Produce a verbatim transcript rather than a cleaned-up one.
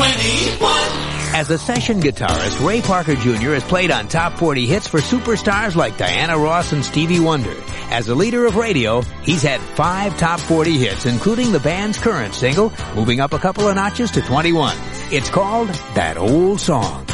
twenty-one. As a session guitarist, Ray Parker Junior has played on top forty hits for superstars like Diana Ross and Stevie Wonder. As a leader of radio, he's had five top forty hits, including the band's current single, moving up a couple of notches to twenty-one. It's called That Old Song.